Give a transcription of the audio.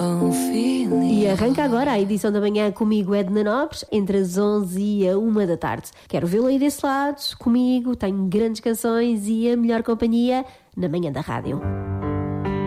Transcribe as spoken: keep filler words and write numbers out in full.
E arranca agora a edição da manhã comigo, Edna Nopes, entre as onze e a uma da tarde. Quero vê-lo aí desse lado, comigo, tenho grandes canções e a melhor companhia na manhã da rádio.